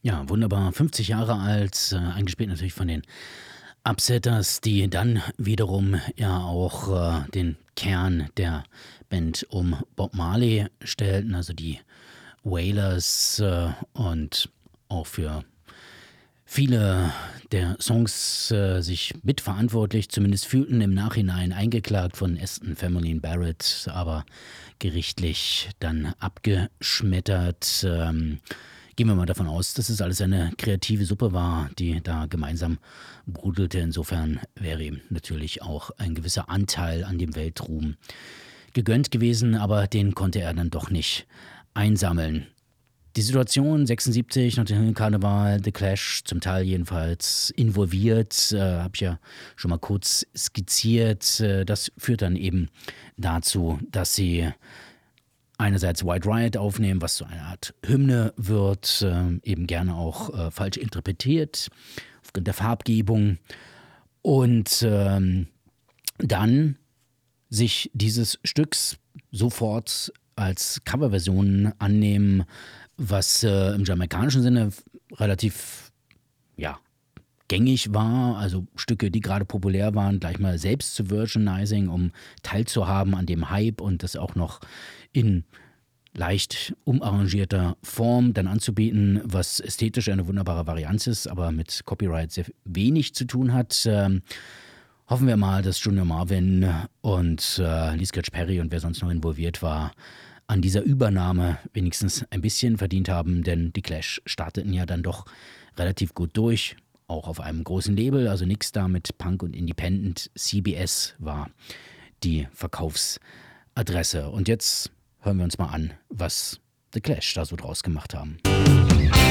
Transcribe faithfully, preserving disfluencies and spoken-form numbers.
Ja, wunderbar. fünfzig Jahre alt, äh, eingespielt natürlich von den Upsetters, die dann wiederum ja auch äh, den Kern der Band um Bob Marley stellten, also die Wailers, äh, und auch für viele der Songs äh, sich mitverantwortlich, zumindest fühlten im Nachhinein eingeklagt von Aston Family Barrett, aber gerichtlich dann abgeschmettert. Ähm, gehen wir mal davon aus, dass es alles eine kreative Suppe war, die da gemeinsam brodelte. Insofern wäre ihm natürlich auch ein gewisser Anteil an dem Weltruhm gegönnt gewesen, aber den konnte er dann doch nicht einsammeln. Die Situation sechsundsiebzig, Notting Hill Karneval, The Clash, zum Teil jedenfalls involviert, äh, habe ich ja schon mal kurz skizziert. Äh, das führt dann eben dazu, dass sie einerseits White Riot aufnehmen, was so eine Art Hymne wird, äh, eben gerne auch äh, falsch interpretiert, aufgrund der Farbgebung. Und ähm, dann sich dieses Stücks sofort als Coverversion annehmen, was äh, im jamaikanischen Sinne relativ, ja, gängig war, also Stücke, die gerade populär waren, gleich mal selbst zu versionizing, um teilzuhaben an dem Hype und das auch noch in leicht umarrangierter Form dann anzubieten, was ästhetisch eine wunderbare Varianz ist, aber mit Copyright sehr wenig zu tun hat. Ähm, hoffen wir mal, dass Junior Marvin und äh, Lee Scratch Perry und wer sonst noch involviert war, an dieser Übernahme wenigstens ein bisschen verdient haben, denn die Clash starteten ja dann doch relativ gut durch, auch auf einem großen Label, also nix da mit Punk und Independent. C B S war die Verkaufsadresse. Und jetzt hören wir uns mal an, was The Clash da so draus gemacht haben.